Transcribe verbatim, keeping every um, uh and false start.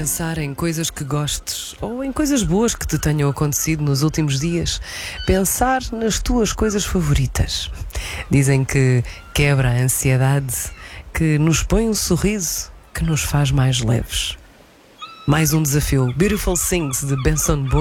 Pensar em coisas que gostes ou em coisas boas que te tenham acontecido nos últimos dias. Pensar nas tuas coisas favoritas. Dizem que quebra a ansiedade, que nos põe um sorriso, que nos faz mais leves. Mais um desafio. Beautiful Things, de Benson Boone.